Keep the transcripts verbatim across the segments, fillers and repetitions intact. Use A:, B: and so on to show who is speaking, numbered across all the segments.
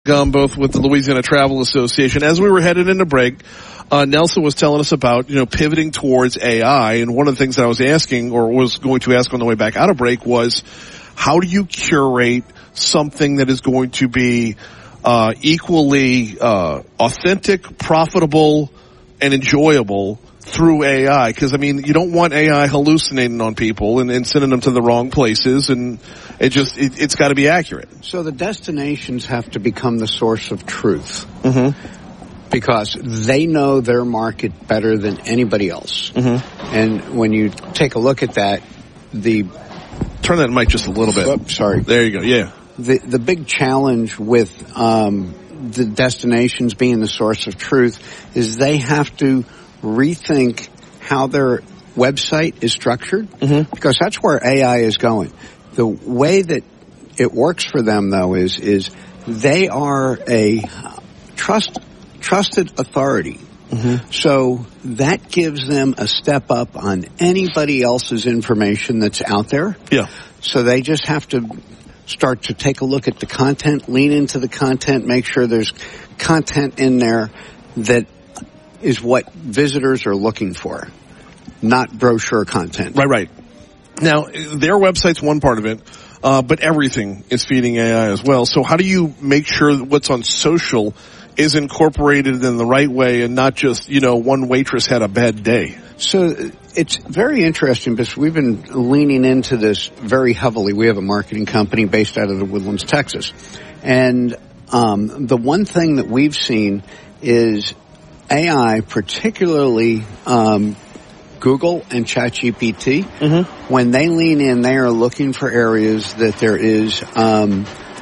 A: Um, both with the Louisiana Travel Association. As we were headed into break, uh, Nelson was telling us about, you know, pivoting towards A I. And one of the things that I was asking, or was going to ask on the way back out of break, was how do you curate something that is going to be uh, equally uh, authentic, profitable, and enjoyable through A I? Because, I mean, you don't want A I hallucinating on people and, and sending them to the wrong places, and it just, it, it's got to be accurate.
B: So the destinations have to become the source of truth.
A: Mm-hmm.
B: Because they know their market better than anybody else.
A: Mm-hmm.
B: And when you take a look at that, the...
A: Turn that mic just a little bit.
B: Oh, sorry.
A: There you go, yeah.
B: The, the big challenge with um, the destinations being the source of truth is they have to rethink how their website is structured,
A: mm-hmm.
B: because that's where A I is going. The way that it works for them, though, is is they are a trust trusted authority.
A: Mm-hmm.
B: So that gives them a step up on anybody else's information that's out there.
A: Yeah.
B: So they just have to start to take a look at the content, lean into the content, make sure there's content in there that is what visitors are looking for, not brochure content.
A: Right, right. Now, their website's one part of it, uh, but everything is feeding A I as well. So how do you make sure that what's on social is incorporated in the right way and not just, you know, one waitress had a bad day?
B: So it's very interesting because we've been leaning into this very heavily. We have a marketing company based out of the Woodlands, Texas. And um, the one thing that we've seen is A I, particularly um, Google and ChatGPT,
A: mm-hmm.
B: when they lean in, they are looking for areas that there is um,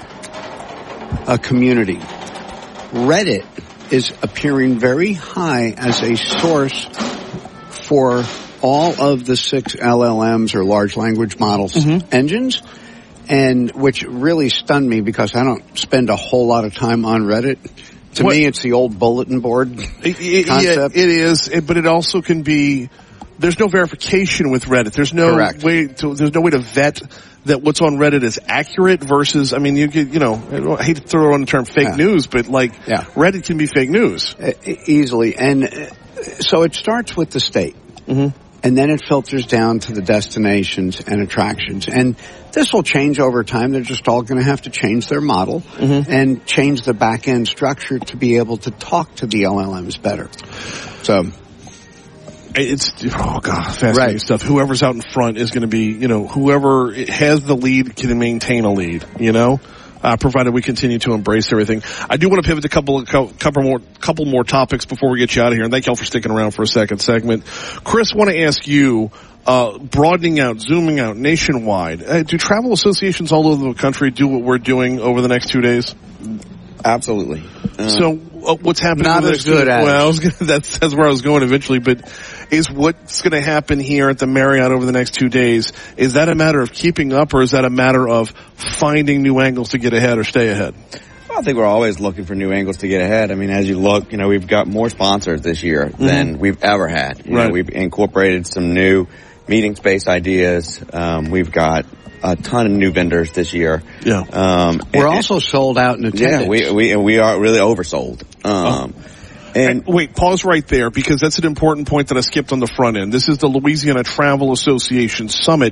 B: a community. Reddit is appearing very high as a source for all of the six L L Ms or large language models
A: mm-hmm.
B: engines, and which really stunned me because I don't spend a whole lot of time on Reddit. To
A: what?
B: me, it's the old bulletin board
A: it, it,
B: concept.
A: Yeah, it is, it, but it also can be. There's no verification with Reddit. There's no
B: Correct.
A: way to. There's no way to vet that what's on Reddit is accurate versus. I mean, you could, you know, I hate to throw on the term fake
B: yeah.
A: news, but like
B: yeah.
A: Reddit can be fake news
B: uh, easily, and uh, so it starts with the state.
A: Mm-hmm.
B: And then it filters down to the destinations and attractions. And this will change over time. They're just all going to have to change their model
A: mm-hmm.
B: and change the back-end structure to be able to talk to the L L Ms better. So
A: it's, oh God, fascinating
B: right.
A: stuff. Whoever's out in front is going to be, you know, whoever has the lead can maintain a lead, you know? Uh, provided we continue to embrace everything. I do want to pivot to a couple, couple more, couple more topics before we get you out of here. And thank y'all for sticking around for a second segment. Chris, want to ask you, uh, broadening out, zooming out nationwide, uh, do travel associations all over the country do what we're doing over the next two days?
C: Absolutely.
A: Uh, so uh, what's happening?
B: Not
A: as
B: good at
A: Well, I was gonna, that's, that's where I was going eventually, but is what's going to happen here at the Marriott over the next two days, is that a matter of keeping up, or is that a matter of finding new angles to get ahead or stay ahead?
C: Well, I think we're always looking for new angles to get ahead. I mean, as you look, you know, we've got more sponsors this year mm-hmm. than we've ever had. You
A: right.
C: know, we've incorporated some new meeting space ideas. Um, we've got a ton of new vendors this year.
A: Yeah.
C: Um,
B: We're
C: and,
B: also sold out in attendance.
C: Yeah, we, we, we are really oversold. Um,
A: oh.
C: And
A: wait, pause right there, because that's an important point that I skipped on the front end. This is the Louisiana Travel Association Summit.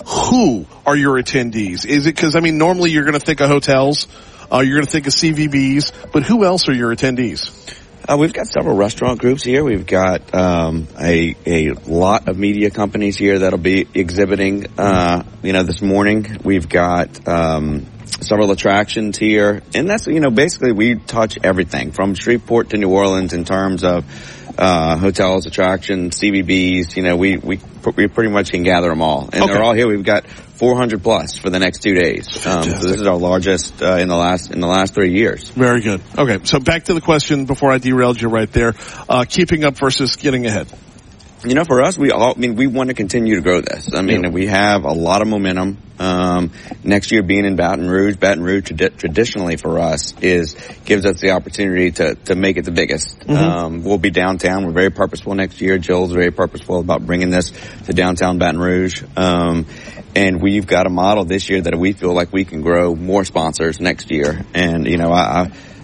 A: Who are your attendees? Is it because, I mean, normally you're going to think of hotels, uh, you're going to think of C V Bs, but who else are your attendees?
C: Uh, we've got several restaurant groups here. We've got um, a a lot of media companies here that'll be exhibiting. Uh, you know, this morning we've got um, several attractions here, and that's you know basically we touch everything from Shreveport to New Orleans in terms of uh, hotels, attractions, C V Bs. You know, we we we pretty much can gather them all, and
A: okay.
C: they're all here. We've got four hundred plus for the next two days. Um, so this is our largest uh, in the last in the last three years.
A: Very good. Okay, so back to the question before I derailed you right there: uh, keeping up versus getting ahead.
C: You know, for us, we all, I mean, we want to continue to grow this. I mean,
A: yeah.
C: we have a lot of momentum. Um, next year being in Baton Rouge, Baton Rouge trad- traditionally for us is, gives us the opportunity to, to make it the biggest.
A: Mm-hmm.
C: Um, we'll be downtown. We're very purposeful next year. Jill's very purposeful about bringing this to downtown Baton Rouge. Um, and we've got a model this year that we feel like we can grow more sponsors next year. And, you know, I, I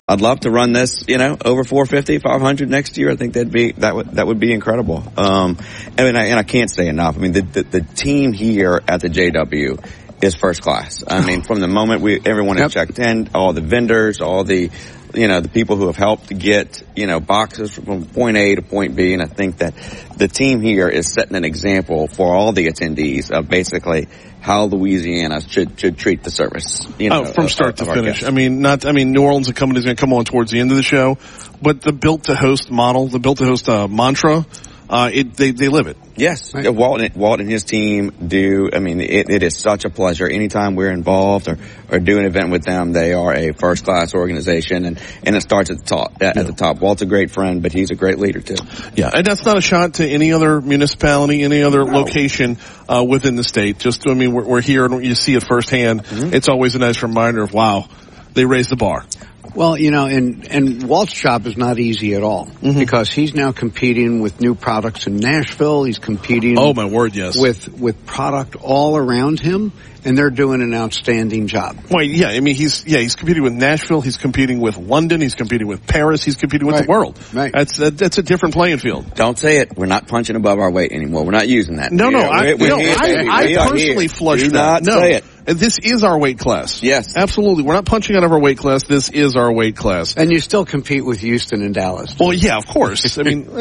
C: I'd love to run this, you know, over four fifty, five hundred next year. I think that'd be, that would, that would be incredible. Um, I mean, I, and I can't say enough. I mean, the, the, the team here at the J W is first class. I mean, from the moment we, everyone has yep. checked in, all the vendors, all the, you know, the people who have helped to get, you know, boxes from point A to point B. And I think that the team here is setting an example for all the attendees of basically how Louisiana should, should treat the service. You know,
A: oh, from start
C: of,
A: to
C: of
A: finish. I mean, not, I mean, New Orleans and company is going to come on towards the end of the show, but the built to host model, the built to host uh, mantra, uh, it, they, they live it.
C: Yes. Right. Walt, Walt and his team do. I mean, it, it is such a pleasure. Anytime we're involved or, or do an event with them, they are a first class organization, and, and it starts at the top, at, yeah. at the top. Walt's a great friend, but he's a great leader too.
A: Yeah. And that's not a shot to any other municipality, any other no. location, uh, within the state. Just, I mean, we're, we're here and you see it firsthand. Mm-hmm. It's always a nice reminder of, wow, they raised the bar.
B: Well, you know, and, and Walt's job is not easy at all mm-hmm. because he's now competing with new products in Nashville. He's competing.
A: Oh, my word, yes.
B: With, with product all around him, and they're doing an outstanding job.
A: Well, yeah, I mean, he's, yeah, he's competing with Nashville. He's competing with London. He's competing with Paris. He's competing with
B: right.
A: the world.
B: Right.
A: That's, that, that's a different playing field.
C: Don't say it. We're not punching above our weight anymore. We're not using that.
A: No, no,
C: we're,
A: I,
C: we're
A: no,
C: here,
A: I, I personally flushed
C: Do
A: that.
C: not
A: no.
C: say it.
A: This is our weight class.
C: Yes.
A: Absolutely. We're not punching out of our weight class. This is our weight class.
B: And you still compete with Houston and Dallas.
A: Well, yeah, of course. I mean,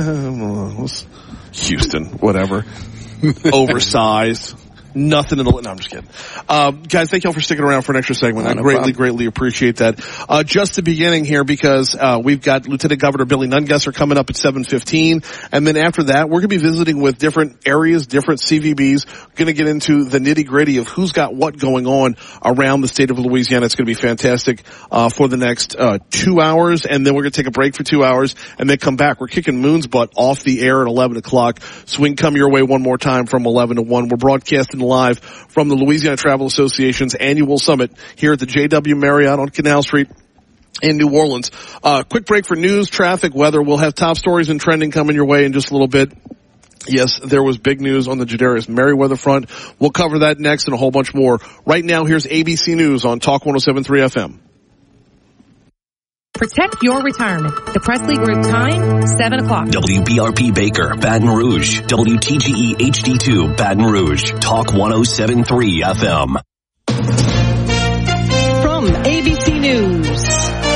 A: eh, Houston, whatever. Oversized. Nothing in the, no, I'm just kidding. Uh, guys, thank y'all for sticking around for an extra segment.
C: Oh,
A: I
C: no
A: greatly,
C: problem.
A: greatly appreciate that. Uh, just the beginning here because, uh, we've got Lieutenant Governor Billy Nungesser coming up at seven fifteen. And then after that, we're going to be visiting with different areas, different C V Bs. Going to get into the nitty gritty of who's got what going on around the state of Louisiana. It's going to be fantastic, uh, for the next, uh, two hours. And then we're going to take a break for two hours and then come back. We're kicking Moon's butt off the air at eleven o'clock. So we can come your way one more time from eleven to one. We're broadcasting live from the Louisiana Travel Association's annual summit here at the J W Marriott on Canal Street in New Orleans. Uh, quick break for news, traffic, weather. We'll have top stories and trending coming your way in just a little bit. Yes, there was big news on the Jadarius Merriweather front. We'll cover that next and a whole bunch more. Right now, here's A B C News on Talk one oh seven point three F M.
D: Protect your retirement. The Presley Group time, seven o'clock.
E: W B R P Baker, Baton Rouge. W T G E H D two, Baton Rouge. Talk one oh seven point three F M.
F: From A B C News,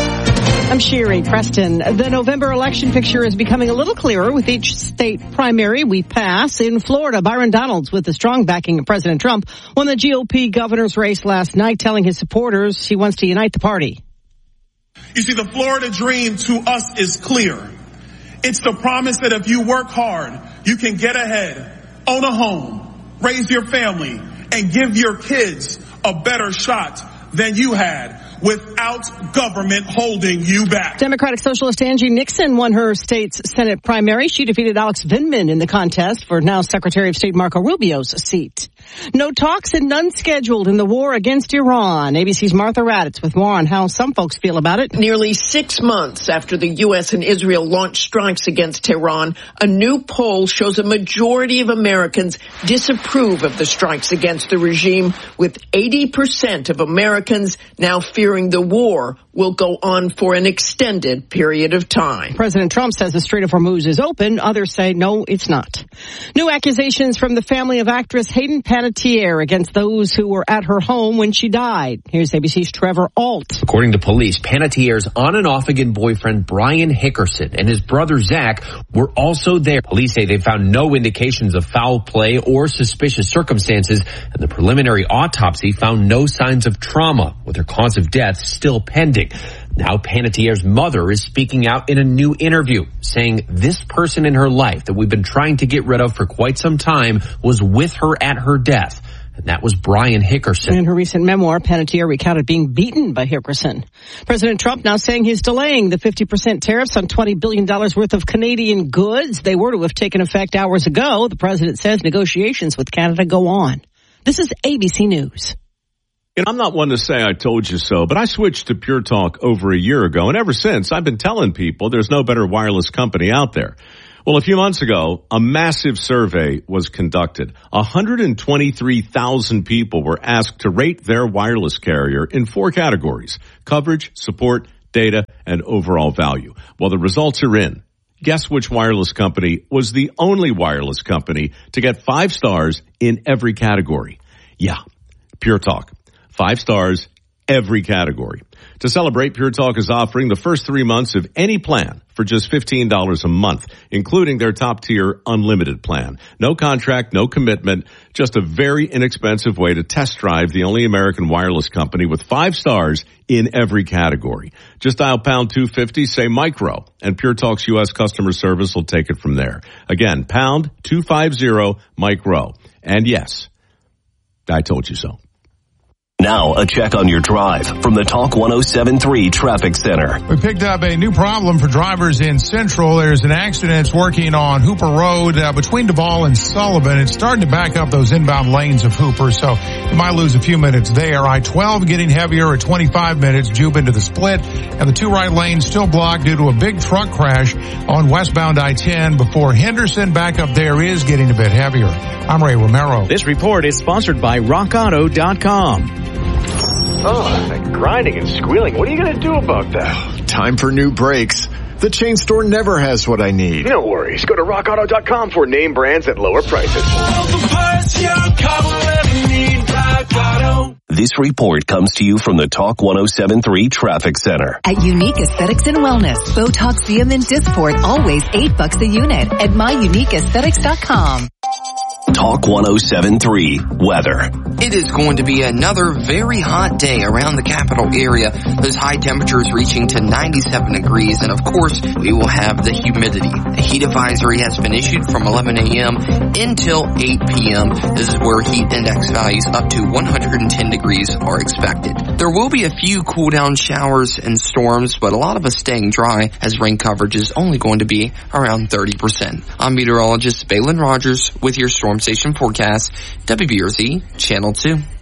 F: I'm Sherry Preston. The November election picture is becoming a little clearer with each state primary we pass. In Florida, Byron Donalds, with the strong backing of President Trump, won the G O P governor's race last night, telling his supporters he wants to unite the party.
G: You see, the Florida dream to us is clear. It's the promise that if you work hard, you can get ahead, own a home, raise your family, and give your kids a better shot than you had without government holding you back.
F: Democratic Socialist Angie Nixon won her state's Senate primary. She defeated Alex Vindman in the contest for now Secretary of State Marco Rubio's seat. No talks and none scheduled in the war against Iran. A B C's Martha Raddatz with more on how some folks feel about it.
H: Nearly six months after the U S and Israel launched strikes against Tehran, a new poll shows a majority of Americans disapprove of the strikes against the regime, with eighty percent of Americans now fearing the war will go on for an extended period of time.
F: President Trump says the Strait of Hormuz is open. Others say no, it's not. New accusations from the family of actress Hayden Panettiere against those who were at her home when she died. Here's A B C's Trevor Alt.
I: According to police, Panettiere's on and off again boyfriend Brian Hickerson and his brother Zach were also there. Police say they found no indications of foul play or suspicious circumstances, and the preliminary autopsy found no signs of trauma, with her cause of death still pending. Now Panettiere's mother is speaking out in a new interview, saying this person in her life that we've been trying to get rid of for quite some time was with her at her death. And that was Brian Hickerson.
F: In her recent memoir, Panettiere recounted being beaten by Hickerson. President Trump now saying he's delaying the fifty percent tariffs on twenty billion dollars worth of Canadian goods. They were to have taken effect hours ago. The president says negotiations with Canada go on. This is A B C News.
J: I'm not one to say I told you so, but I switched to Pure Talk over a year ago, and ever since I've been telling people there's no better wireless company out there. Well, a few months ago, a massive survey was conducted. one hundred twenty-three thousand people were asked to rate their wireless carrier in four categories: coverage, support, data, and overall value. Well, the results are in. Guess which wireless company was the only wireless company to get five stars in every category? Yeah, Pure Talk. Five stars, every category. To celebrate, Pure Talk is offering the first three months of any plan for just fifteen dollars a month, including their top-tier unlimited plan. No contract, no commitment, just a very inexpensive way to test drive the only American wireless company with five stars in every category. Just dial pound two fifty, say micro, and Pure Talk's U S customer service will take it from there. Again, pound two fifty, micro. And yes, I told you so.
E: Now, a check on your drive from the Talk one oh seven point three Traffic Center.
K: We picked up a new problem for drivers in Central. There's an accident. It's working on Hooper Road uh, between Duval and Sullivan. It's starting to back up those inbound lanes of Hooper, so you might lose a few minutes there. I twelve getting heavier at twenty-five minutes, Jube into the split, and the two right lanes still blocked due to a big truck crash on westbound I ten before Henderson. Back up there is getting a bit heavier. I'm Ray Romero.
L: This report is sponsored by rock auto dot com.
M: Oh, that grinding and squealing. What are you going to do about that?
N: Time for new brakes. The chain store never has what I need.
M: No worries. Go to rock auto dot com for name brands at lower prices.
E: This report comes to you from the Talk one oh seven point three Traffic Center.
O: At Unique Aesthetics and Wellness, Botox, C M, and Dysport, always eight bucks a unit at my unique aesthetics dot com.
E: Talk one oh seven point three weather.
P: It is going to be another very hot day around the capital area. Those high temperatures reaching to ninety-seven degrees. And of course, we will have the humidity. A heat advisory has been issued from eleven a.m. until eight p.m. This is where heat index values up to one hundred ten degrees are expected. There will be a few cool down showers and storms, but a lot of us staying dry as rain coverage is only going to be around thirty percent. I'm meteorologist Balin Rogers with your Storm Station forecast, W B R Z Channel two.